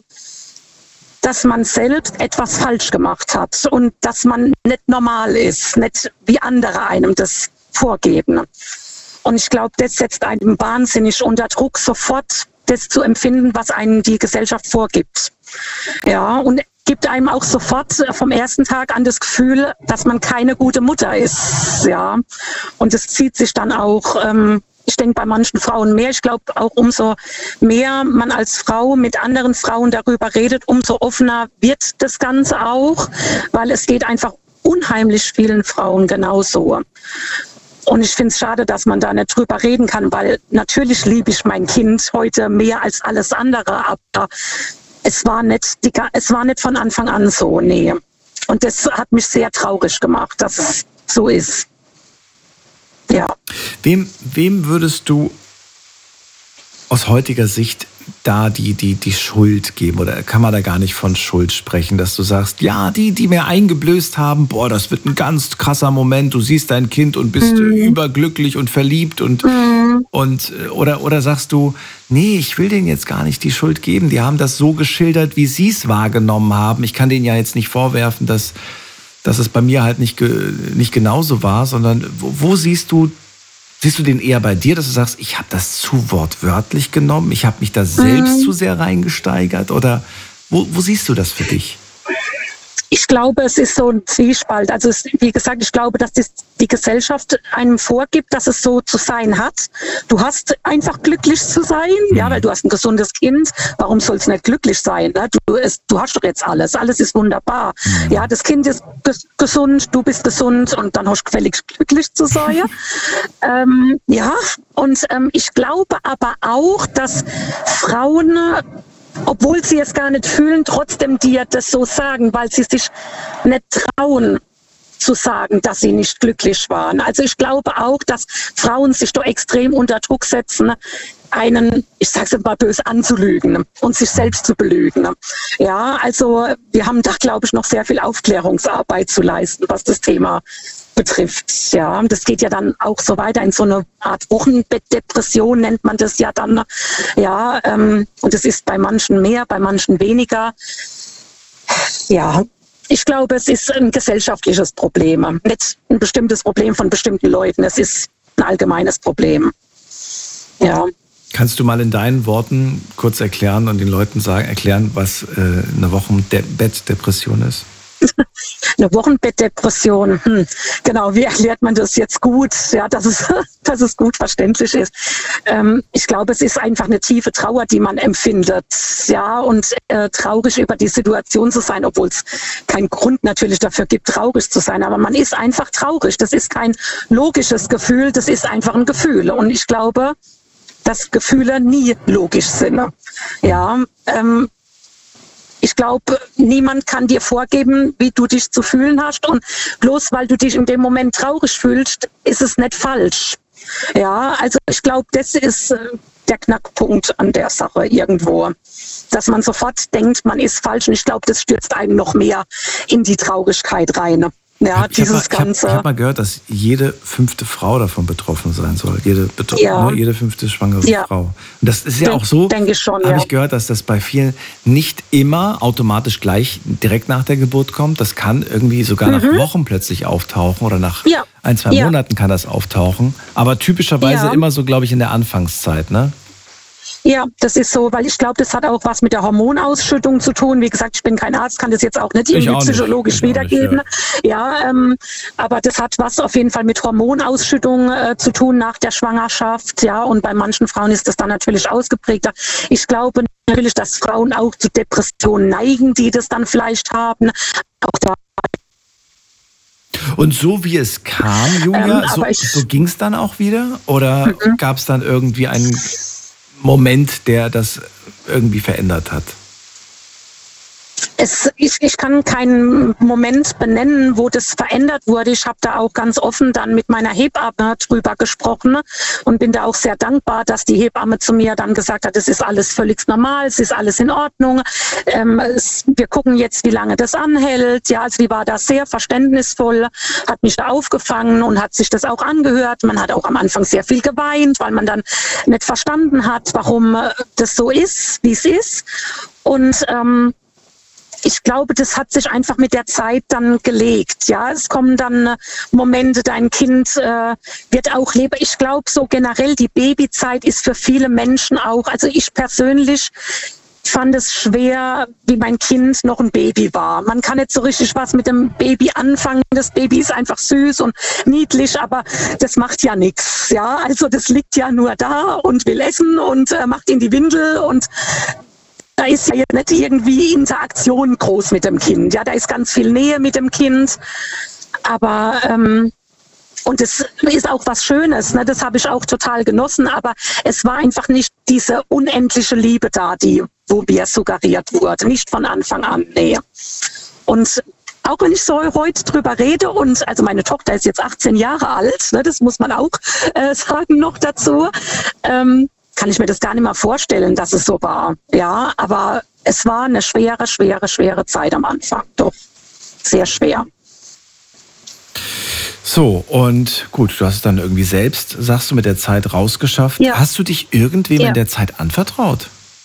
dass man selbst etwas falsch gemacht hat und dass man nicht normal ist, nicht wie andere einem das vorgeben. Und ich glaube, das setzt einem wahnsinnig unter Druck, sofort das zu empfinden, was einem die Gesellschaft vorgibt. Ja, und gibt einem auch sofort vom ersten Tag an das Gefühl, dass man keine gute Mutter ist. Ja, und es zieht sich dann auch, ähm, ich denke bei manchen Frauen mehr. Ich glaube auch, umso mehr man als Frau mit anderen Frauen darüber redet, umso offener wird das Ganze auch, weil es geht einfach unheimlich vielen Frauen genauso. Und ich finde es schade, dass man da nicht drüber reden kann, weil natürlich liebe ich mein Kind heute mehr als alles andere, aber es war nicht, die, es war nicht von Anfang an so, nee. Und das hat mich sehr traurig gemacht, dass es so ist. Ja. Wem, wem würdest du aus heutiger Sicht da die, die, die Schuld geben? Oder kann man da gar nicht von Schuld sprechen, dass du sagst, ja, die, die mir eingeblößt haben, boah, das wird ein ganz krasser Moment, du siehst dein Kind und bist mhm. überglücklich und verliebt und, mhm. und oder, oder sagst du, nee, ich will denen jetzt gar nicht die Schuld geben, die haben das so geschildert, wie sie es wahrgenommen haben. Ich kann denen ja jetzt nicht vorwerfen, dass dass es bei mir halt nicht, nicht genauso war, sondern wo, wo siehst du, siehst du den eher bei dir, dass du sagst, ich habe das zu wortwörtlich genommen, ich habe mich da selbst mhm. zu sehr reingesteigert, oder wo, wo siehst du das für dich? Ich glaube, es ist so ein Zwiespalt. Also es, wie gesagt, ich glaube, dass das die Gesellschaft einem vorgibt, dass es so zu sein hat. Du hast einfach glücklich zu sein, mhm. ja, weil du hast ein gesundes Kind. Warum soll es nicht glücklich sein? Ne? Du, es, du hast doch jetzt alles. Alles ist wunderbar. Mhm. Ja, das Kind ist ges- gesund, du bist gesund und dann hast du gefälligst glücklich zu sein. ähm, ja, und ähm, ich glaube aber auch, dass Frauen, obwohl sie es gar nicht fühlen, trotzdem dir das so sagen, weil sie sich nicht trauen zu sagen, dass sie nicht glücklich waren. Also ich glaube auch, dass Frauen sich da extrem unter Druck setzen, einen, ich sag's mal böse, anzulügen und sich selbst zu belügen. Ja, also wir haben da, glaube ich, noch sehr viel Aufklärungsarbeit zu leisten, was das Thema betrifft. Ja, das geht ja dann auch so weiter in so eine Art Wochenbettdepression, nennt man das ja dann. Ja, ähm, und es ist bei manchen mehr, bei manchen weniger. Ja, ich glaube, es ist ein gesellschaftliches Problem, nicht ein bestimmtes Problem von bestimmten Leuten. Es ist ein allgemeines Problem. Ja. Kannst du mal in deinen Worten kurz erklären und den Leuten sagen, erklären, was äh, eine Wochenbettdepression ist? Eine Wochenbettdepression, hm. Genau, wie erklärt man das jetzt gut, ja, dass es, dass es gut verständlich ist. Ähm, ich glaube, es ist einfach eine tiefe Trauer, die man empfindet, ja, und äh, traurig über die Situation zu sein, obwohl es keinen Grund natürlich dafür gibt, traurig zu sein, aber man ist einfach traurig. Das ist kein logisches Gefühl, das ist einfach ein Gefühl. Und ich glaube, dass Gefühle nie logisch sind. Ja, ähm, ich glaube, niemand kann dir vorgeben, wie du dich zu fühlen hast. Und bloß weil du dich in dem Moment traurig fühlst, ist es nicht falsch. Ja, also ich glaube, das ist äh, der Knackpunkt an der Sache irgendwo. dass man sofort denkt, man ist falsch. Und ich glaube, das stürzt einen noch mehr in die Traurigkeit rein. Ja, ich dieses habe Ganze. Ich habe hab mal gehört, dass jede fünfte Frau davon betroffen sein soll. Jede, betro- ja. ne, jede fünfte schwangere ja. Frau. Und das ist ja Den, auch so, denke ich schon, habe ja. ich gehört, dass das bei vielen nicht immer automatisch gleich direkt nach der Geburt kommt. Das kann irgendwie sogar mhm. nach Wochen plötzlich auftauchen oder nach ja. ein, zwei ja. Monaten kann das auftauchen. Aber typischerweise ja. immer so, glaube ich, in der Anfangszeit, ne? Ja, das ist so, weil ich glaube, das hat auch was mit der Hormonausschüttung zu tun. Wie gesagt, ich bin kein Arzt, kann das jetzt auch nicht irgendwie auch psychologisch nicht. wiedergeben. Nicht, ja, ja ähm, aber das hat was auf jeden Fall mit Hormonausschüttung äh, zu tun nach der Schwangerschaft. Ja, und bei manchen Frauen ist das dann natürlich ausgeprägter. Ich glaube natürlich, dass Frauen auch zu Depressionen neigen, die das dann vielleicht haben. Auch da Und so wie es kam, Julia, ähm, so, ich, so ging es dann auch wieder? Oder mhm. gab es dann irgendwie einen Moment, der das irgendwie verändert hat? Es, ich, ich kann keinen Moment benennen, wo das verändert wurde. Ich habe da auch ganz offen dann mit meiner Hebamme drüber gesprochen und bin da auch sehr dankbar, dass die Hebamme zu mir dann gesagt hat, es ist alles völlig normal, es ist alles in Ordnung. Ähm, es, wir gucken jetzt, wie lange das anhält. Ja, also die war da sehr verständnisvoll, hat mich da aufgefangen und hat sich das auch angehört. Man hat auch am Anfang sehr viel geweint, weil man dann nicht verstanden hat, warum das so ist, wie es ist. Und ähm, ich glaube, das hat sich einfach mit der Zeit dann gelegt. Ja, es kommen dann Momente, dein Kind äh, wird auch leben. Ich glaube, so generell die Babyzeit ist für viele Menschen auch, also ich persönlich fand es schwer, wie mein Kind noch ein Baby war. Man kann nicht so richtig was mit dem Baby anfangen. Das Baby ist einfach süß und niedlich, aber das macht ja nichts. Ja, also das liegt ja nur da und will essen und äh, macht in die Windel und da ist ja jetzt nicht irgendwie Interaktion groß mit dem Kind. Ja, da ist ganz viel Nähe mit dem Kind. Aber, ähm, und es ist auch was Schönes, ne? Das habe ich auch total genossen. Aber es war einfach nicht diese unendliche Liebe da, die, wo mir suggeriert wurde. Nicht von Anfang an, nee. Und auch wenn ich so heute drüber rede und, also meine Tochter ist jetzt achtzehn Jahre alt, ne? Das muss man auch äh, sagen noch dazu, ähm, kann ich mir das gar nicht mehr vorstellen, dass es so war. Ja, aber es war eine schwere, schwere, schwere Zeit am Anfang. Doch, sehr schwer. So, und gut, du hast es dann irgendwie selbst, sagst du, mit der Zeit rausgeschafft. Ja. Hast du dich irgendwem ja. in der Zeit anvertraut?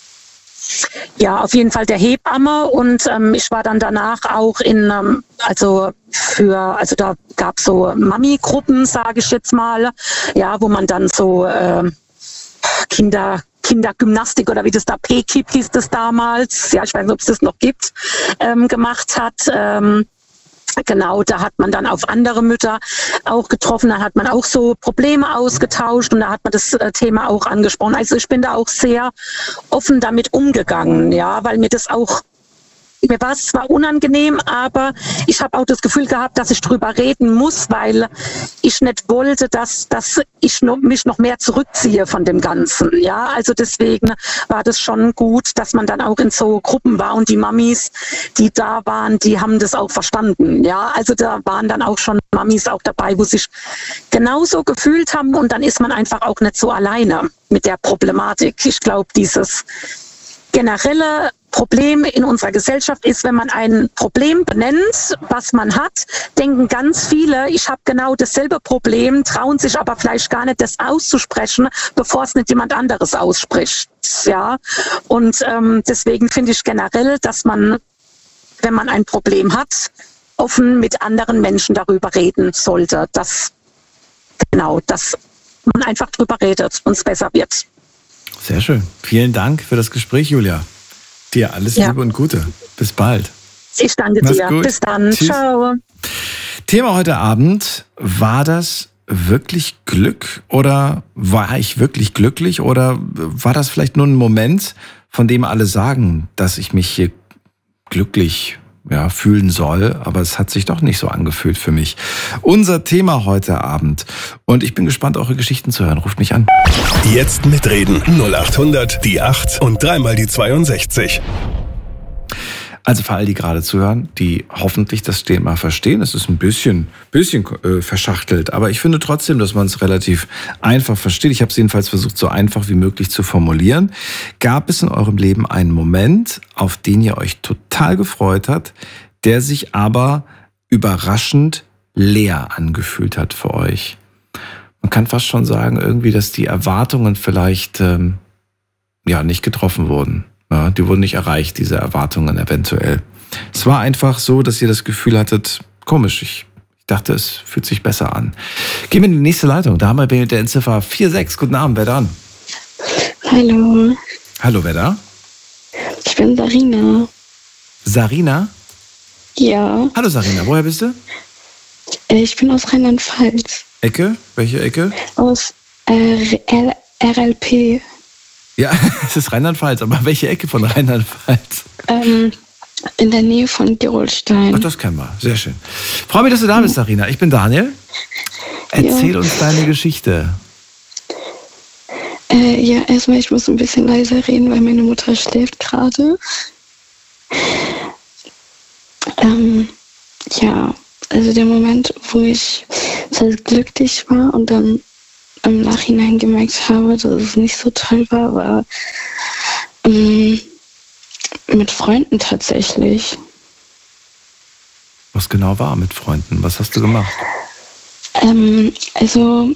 Ja, auf jeden Fall der Hebamme und ähm, ich war dann danach auch in, ähm, also für, also da gab es so Mami-Gruppen, sage ich jetzt mal, ja, wo man dann so äh, Kinder, Kindergymnastik oder wie das da, P-Kip hieß das damals, ja, ich weiß nicht, ob es das noch gibt, ähm, gemacht hat. Ähm, genau, da hat man dann auf andere Mütter auch getroffen, da hat man auch so Probleme ausgetauscht und da hat man das äh, Thema auch angesprochen. Also ich bin da auch sehr offen damit umgegangen, ja, weil mir das auch Mir war es zwar unangenehm, aber ich habe auch das Gefühl gehabt, dass ich drüber reden muss, weil ich nicht wollte, dass, dass ich noch, mich noch mehr zurückziehe von dem Ganzen. Ja, also deswegen war das schon gut, dass man dann auch in so Gruppen war und die Mamis, die da waren, die haben das auch verstanden. Ja, also da waren dann auch schon Mamis auch dabei, wo sich genauso gefühlt haben und dann ist man einfach auch nicht so alleine mit der Problematik. Ich glaube, dieses generelle Problem in unserer Gesellschaft ist, wenn man ein Problem benennt, was man hat, denken ganz viele, ich habe genau dasselbe Problem, trauen sich aber vielleicht gar nicht, das auszusprechen, bevor es nicht jemand anderes ausspricht. Ja, und ähm, deswegen finde ich generell, dass man, wenn man ein Problem hat, offen mit anderen Menschen darüber reden sollte, dass genau, dass man einfach drüber redet und es besser wird. Sehr schön. Vielen Dank für das Gespräch, Julia. Dir alles ja. Liebe und Gute. Bis bald. Ich danke Mach's dir. Gut. Bis dann. Tschüss. Ciao. Thema heute Abend, war das wirklich Glück oder war ich wirklich glücklich oder war das vielleicht nur ein Moment, von dem alle sagen, dass ich mich hier glücklich ja, fühlen soll, aber es hat sich doch nicht so angefühlt für mich. Unser Thema heute Abend und ich bin gespannt, eure Geschichten zu hören. Ruft mich an. Jetzt mitreden. null acht hundert, die acht und dreimal die zweiundsechzig. Also für all die gerade zuhören, die hoffentlich das Thema verstehen. Es ist ein bisschen, bisschen äh, verschachtelt, aber ich finde trotzdem, dass man es relativ einfach versteht. Ich habe es jedenfalls versucht, so einfach wie möglich zu formulieren. Gab es in eurem Leben einen Moment, auf den ihr euch total gefreut habt, der sich aber überraschend leer angefühlt hat für euch? Man kann fast schon sagen, irgendwie, dass die Erwartungen vielleicht ähm, ja nicht getroffen wurden. Ja, die wurden nicht erreicht, diese Erwartungen eventuell. Es war einfach so, dass ihr das Gefühl hattet, komisch, ich, ich dachte, es fühlt sich besser an. Gehen wir in die nächste Leitung. Da haben wir mit der Endziffer vier sechs. Guten Abend, wer da? Hallo. Hallo, wer da? Ich bin Sarina. Sarina? Ja. Hallo Sarina, woher bist du? Ich bin aus Rheinland-Pfalz. Ecke? Welche Ecke? Aus äh, R L P. Ja, es ist Rheinland-Pfalz, aber welche Ecke von Rheinland-Pfalz? Ähm, in der Nähe von Gerolstein. Ach, das kennen wir. Sehr schön. Freue mich, dass du da bist, Sarina. Ich bin Daniel. Erzähl ja. uns deine Geschichte. Äh, ja, erstmal, ich muss ein bisschen leiser reden, weil meine Mutter schläft gerade. Ähm, ja, also der Moment, wo ich sehr glücklich war und dann im Nachhinein gemerkt habe, dass es nicht so toll war, war ähm, mit Freunden tatsächlich. Was genau war mit Freunden? Was hast du gemacht? Ähm, also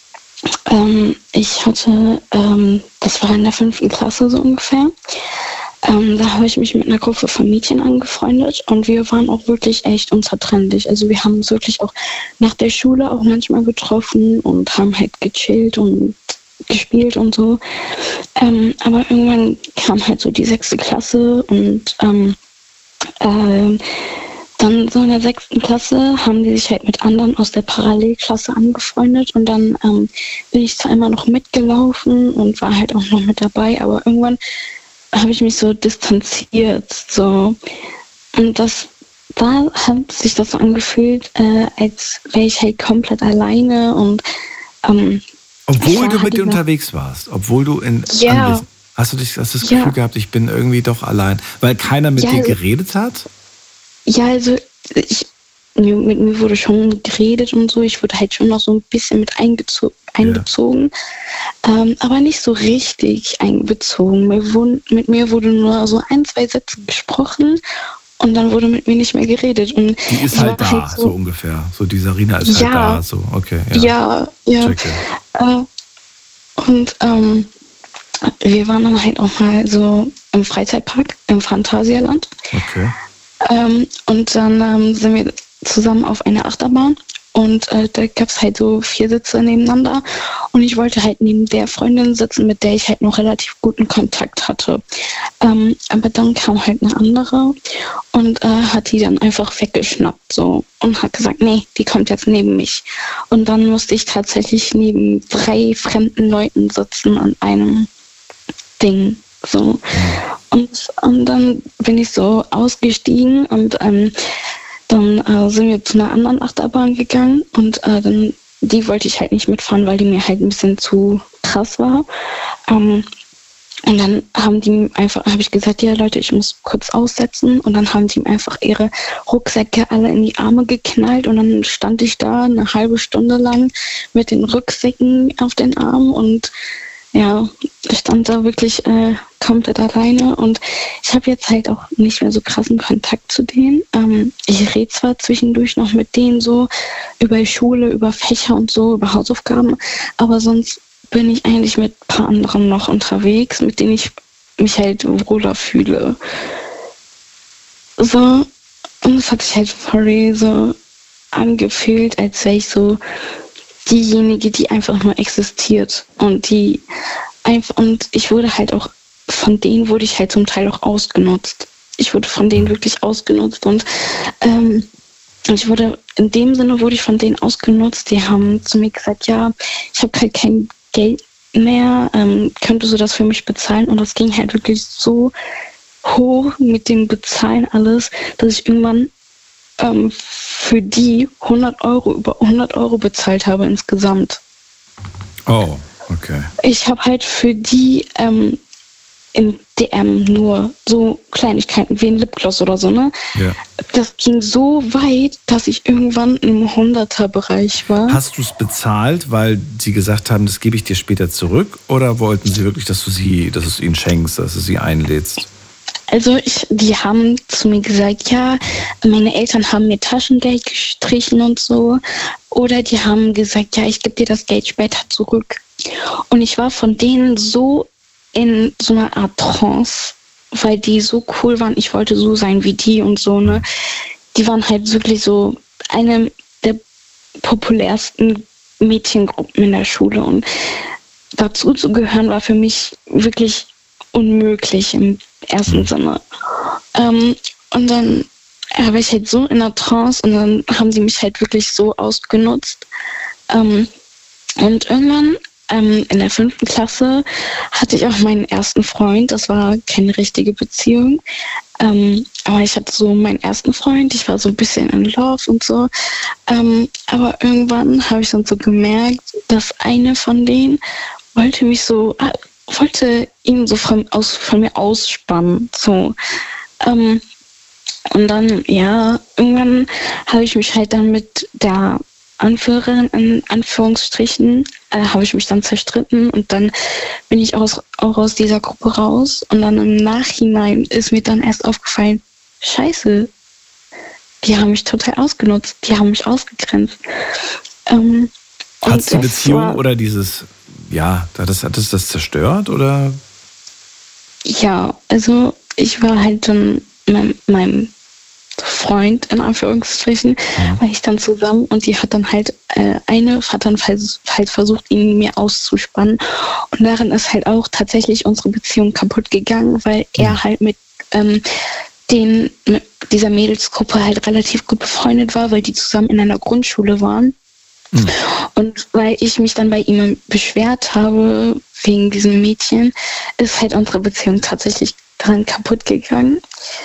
ähm, ich hatte, ähm, das war in der fünften Klasse so ungefähr, ähm, da habe ich mich mit einer Gruppe von Mädchen angefreundet und wir waren auch wirklich echt unzertrennlich. Also wir haben uns wirklich auch nach der Schule auch manchmal getroffen und haben halt gechillt und gespielt und so. Ähm, aber irgendwann kam halt so die sechste Klasse und ähm, äh, dann so in der sechsten Klasse haben die sich halt mit anderen aus der Parallelklasse angefreundet und dann ähm, bin ich zwar immer noch mitgelaufen und war halt auch noch mit dabei, aber irgendwann habe ich mich so distanziert, so. Und das, da hat sich das so angefühlt, äh, als wäre ich halt komplett alleine und ähm, obwohl du mit dir unterwegs warst, obwohl du in ja. Anwesen, hast du dich, hast du das Gefühl ja. gehabt, ich bin irgendwie doch allein, weil keiner mit ja, dir geredet hat? Ja, also ich, mit mir wurde schon geredet und so, ich wurde halt schon noch so ein bisschen mit eingezogen. einbezogen, ja. ähm, aber nicht so richtig einbezogen. Mir wurden, mit mir wurde nur so ein, zwei Sätze gesprochen und dann wurde mit mir nicht mehr geredet. Und die ist halt da, halt so, so ungefähr. So die Sarina ist ja, halt da, so, okay. Ja, ja. ja. Äh, und ähm, wir waren dann halt auch mal so im Freizeitpark, im Phantasialand. Okay. Ähm, und dann ähm, sind wir zusammen auf eine Achterbahn. Und äh, da gab es halt so vier Sitze nebeneinander. Und ich wollte halt neben der Freundin sitzen, mit der ich halt noch relativ guten Kontakt hatte. Ähm, aber dann kam halt eine andere und äh, hat die dann einfach weggeschnappt so und hat gesagt, nee, die kommt jetzt neben mich. Und dann musste ich tatsächlich neben drei fremden Leuten sitzen an einem Ding. So. Und, und dann bin ich so ausgestiegen und ähm, Dann äh, sind wir zu einer anderen Achterbahn gegangen und äh, dann die wollte ich halt nicht mitfahren, weil die mir halt ein bisschen zu krass war. Ähm, und dann haben die einfach, habe ich gesagt, ja Leute, ich muss kurz aussetzen. Und dann haben die einfach ihre Rucksäcke alle in die Arme geknallt und dann stand ich da eine halbe Stunde lang mit den Rucksäcken auf den Armen und ja, ich stand da wirklich äh, komplett alleine und ich habe jetzt halt auch nicht mehr so krassen Kontakt zu denen. Ähm, ich rede zwar zwischendurch noch mit denen so über Schule, über Fächer und so, über Hausaufgaben, aber sonst bin ich eigentlich mit ein paar anderen noch unterwegs, mit denen ich mich halt wohler fühle. So, und es hat sich halt voll so angefühlt, als wäre ich so diejenige, die einfach nur existiert und die einfach, und ich wurde halt auch, von denen wurde ich halt zum Teil auch ausgenutzt. Ich wurde von denen wirklich ausgenutzt und ähm, ich wurde, in dem Sinne wurde ich von denen ausgenutzt. Die haben zu mir gesagt, ja, ich habe halt kein Geld mehr, ähm, könntest du das für mich bezahlen? Und das ging halt wirklich so hoch mit dem Bezahlen alles, dass ich irgendwann ähm, für die hundert Euro, über hundert Euro bezahlt habe insgesamt. Oh, okay. Ich habe halt für die, ähm, im D M nur so Kleinigkeiten wie ein Lipgloss oder so, ne? Ja. Das ging so weit, dass ich irgendwann im Hunderter-Bereich war. Hast du es bezahlt, weil sie gesagt haben, das gebe ich dir später zurück? Oder wollten sie wirklich, dass du sie, dass du es ihnen schenkst, dass du sie einlädst? Also ich, die haben zu mir gesagt, ja, meine Eltern haben mir Taschengeld gestrichen und so. Oder die haben gesagt, ja, ich gebe dir das Geld später zurück. Und ich war von denen so in so einer Art Trance, weil die so cool waren. Ich wollte so sein wie die und so, ne. Die waren halt wirklich so eine der populärsten Mädchengruppen in der Schule. Und dazu zu gehören war für mich wirklich unmöglich im ersten Sinne. Ähm, und dann war ich halt so in der Trance und dann haben sie mich halt wirklich so ausgenutzt. Ähm, und irgendwann ähm, in der fünften Klasse hatte ich auch meinen ersten Freund. Das war keine richtige Beziehung. Ähm, aber ich hatte so meinen ersten Freund. Ich war so ein bisschen in Love und so. Ähm, aber irgendwann habe ich dann so gemerkt, dass eine von denen wollte mich so... Äh, wollte ihn so von, aus, von mir ausspannen. So. Ähm, und dann, ja, irgendwann habe ich mich halt dann mit der Anführerin, in Anführungsstrichen, äh, habe ich mich dann zerstritten und dann bin ich aus, auch aus dieser Gruppe raus. Und dann im Nachhinein ist mir dann erst aufgefallen, Scheiße, die haben mich total ausgenutzt, die haben mich ausgegrenzt. Ähm, Hat es die Beziehung war, oder dieses... Ja, hat das, hat das das zerstört, oder? Ja, also ich war halt dann mit meinem Freund, in Anführungsstrichen, ja. war ich dann zusammen und die hat dann halt, äh, eine hat dann halt versucht, ihn mir auszuspannen und darin ist halt auch tatsächlich unsere Beziehung kaputt gegangen, weil ja. er halt mit ähm, den, mit dieser Mädelsgruppe halt relativ gut befreundet war, weil die zusammen in einer Grundschule waren. Mhm. Und weil ich mich dann bei ihm beschwert habe wegen diesem Mädchen, ist halt unsere Beziehung tatsächlich dran kaputt gegangen.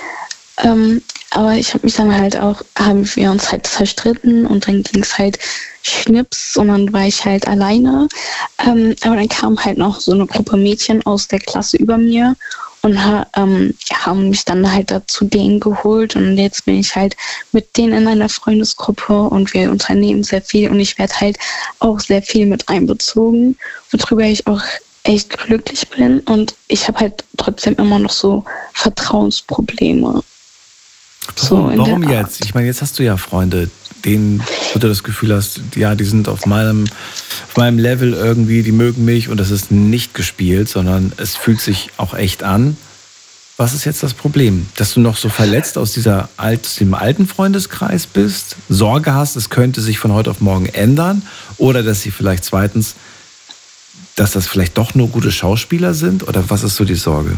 Ähm, aber ich habe mich dann halt auch, haben wir uns halt zerstritten und dann ging es halt schnips und dann war ich halt alleine. Ähm, aber dann kam halt noch so eine Gruppe Mädchen aus der Klasse über mir und ha, ähm, haben mich dann halt dazu denen geholt und jetzt bin ich halt mit denen in einer Freundesgruppe und wir unternehmen sehr viel und ich werde halt auch sehr viel mit einbezogen, worüber ich auch echt glücklich bin und ich habe halt trotzdem immer noch so Vertrauensprobleme. So, warum jetzt? Ich meine, jetzt hast du ja Freunde, denen du das Gefühl hast, ja, die sind auf meinem, auf meinem Level irgendwie, die mögen mich und das ist nicht gespielt, sondern es fühlt sich auch echt an. Was ist jetzt das Problem? Dass du noch so verletzt aus, dieser, aus dem alten Freundeskreis bist, Sorge hast, es könnte sich von heute auf morgen ändern oder dass sie vielleicht zweitens, dass das vielleicht doch nur gute Schauspieler sind oder was ist so die Sorge?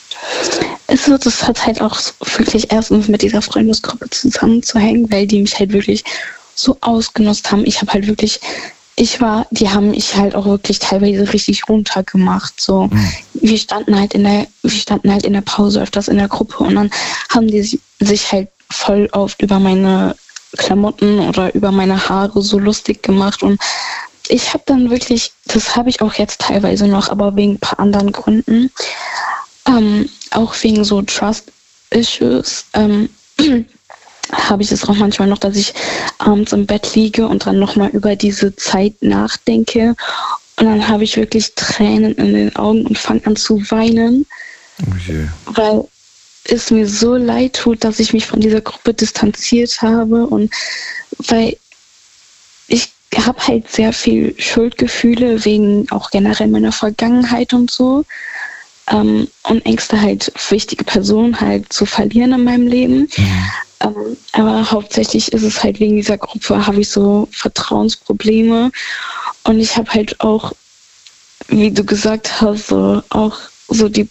Also das hat halt auch wirklich erstens mit dieser Freundesgruppe zusammenzuhängen, weil die mich halt wirklich so ausgenutzt haben. Ich habe halt wirklich, ich war, die haben mich halt auch wirklich teilweise richtig runtergemacht. So, mhm. wir standen halt in der, wir standen halt in der Pause öfters in der Gruppe und dann haben die sich halt voll oft über meine Klamotten oder über meine Haare so lustig gemacht und ich habe dann wirklich, das habe ich auch jetzt teilweise noch, aber wegen ein paar anderen Gründen. Ähm, auch wegen so Trust-Issues ähm, habe ich es auch manchmal noch, dass ich abends im Bett liege und dann nochmal über diese Zeit nachdenke und dann habe ich wirklich Tränen in den Augen und fange an zu weinen, okay. weil es mir so leid tut, dass ich mich von dieser Gruppe distanziert habe und weil ich habe halt sehr viel Schuldgefühle wegen auch generell meiner Vergangenheit und so. Ähm, und Ängste halt, wichtige Personen halt zu verlieren in meinem Leben. Mhm. Ähm, aber hauptsächlich ist es halt wegen dieser Gruppe, habe ich so Vertrauensprobleme. Und ich habe halt auch, wie du gesagt hast, so, auch so die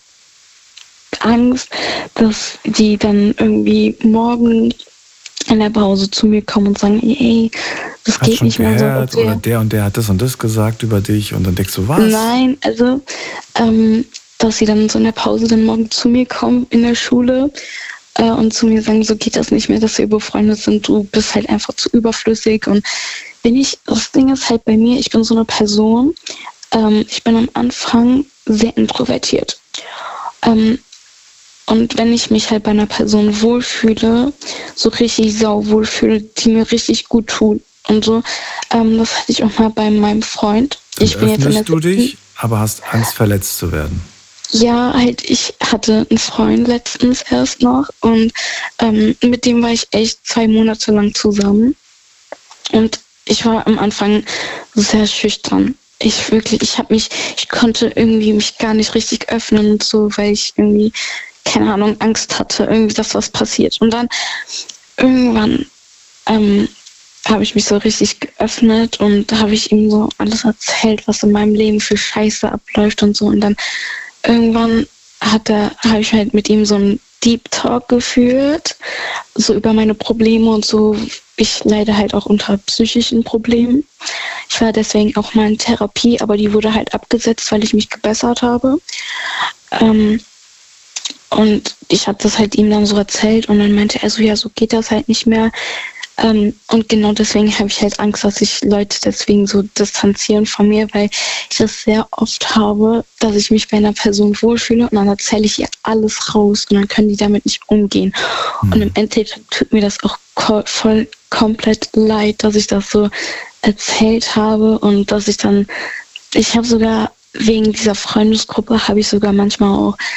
Angst, dass die dann irgendwie morgen in der Pause zu mir kommen und sagen, ey, das hat geht nicht mehr so. Okay. Oder der und der hat das und das gesagt über dich und dann denkst du, was? Nein, also ähm, dass sie dann so in der Pause dann morgen zu mir kommen in der Schule äh, und zu mir sagen, so geht das nicht mehr, dass wir befreundet sind, du bist halt einfach zu überflüssig. Und wenn ich, das Ding ist halt bei mir, ich bin so eine Person, ähm, ich bin am Anfang sehr introvertiert. Ähm, und wenn ich mich halt bei einer Person wohlfühle, so richtig sau wohlfühle, die mir richtig gut tut und so, ähm, das hatte ich auch mal bei meinem Freund. Dann ich bin jetzt in der du dich, aber hast Angst, verletzt zu werden. Ja, halt, ich hatte einen Freund letztens erst noch und ähm, mit dem war ich echt zwei Monate lang zusammen. Und ich war am Anfang sehr schüchtern. Ich wirklich, ich habe mich, ich konnte irgendwie mich gar nicht richtig öffnen und so, weil ich irgendwie, keine Ahnung, Angst hatte, irgendwie, dass was passiert. Und dann irgendwann ähm, habe ich mich so richtig geöffnet und da habe ich ihm so alles erzählt, was in meinem Leben für Scheiße abläuft und so. Und dann irgendwann hat er, habe ich halt mit ihm so einen Deep Talk geführt, so über meine Probleme und so. Ich leide halt auch unter psychischen Problemen. Ich war deswegen auch mal in Therapie, aber die wurde halt abgesetzt, weil ich mich gebessert habe. Ähm, und ich habe das halt ihm dann so erzählt und dann meinte er so, ja, so geht das halt nicht mehr. Ähm, und genau deswegen habe ich halt Angst, dass sich Leute deswegen so distanzieren von mir, weil ich das sehr oft habe, dass ich mich bei einer Person wohlfühle und dann erzähle ich ihr alles raus und dann können die damit nicht umgehen. Mhm. Und im Endeffekt tut mir das auch ko- voll komplett leid, dass ich das so erzählt habe und dass ich dann, ich habe sogar wegen dieser Freundesgruppe habe ich sogar manchmal auch